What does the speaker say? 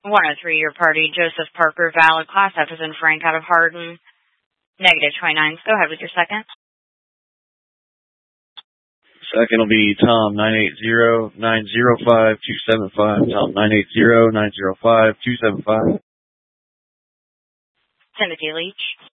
103, your party, Joseph Parker, valid. Class F is in Frank out of Hardin. Negative 29s. Go ahead with your second. Second will be Tom 980-905-275. Tom 980-905-275. Timothy Leach.